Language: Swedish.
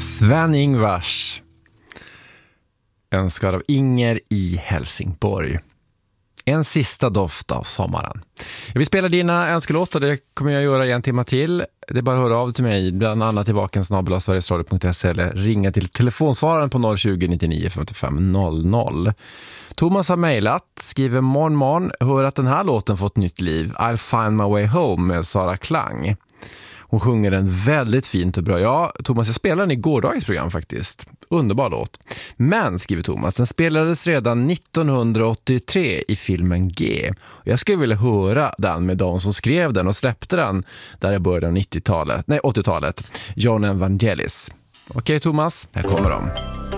Sven-Ingvars, önskad av Inger i Helsingborg. En sista doft av sommaren. Jag vill spela dina önskelåtar, det kommer jag göra i en timme till. Det är bara att höra av till mig, bland annat till vaken@sverigesradio.se eller ringa till telefonsvararen på 020 99 55 00. Thomas har mejlat, skriver morgon, hör att den här låten fått nytt liv. I'll find my way home med Sara Klang. Hon sjunger den väldigt fint och bra. Ja, Thomas, jag spelade den i gårdagens program faktiskt. Underbar låt. Men, skriver Thomas, den spelades redan 1983 i filmen G. Jag skulle vilja höra den med de som skrev den och släppte den där i början av 80-talet. John Evangelis. Okej, Thomas, här kommer de.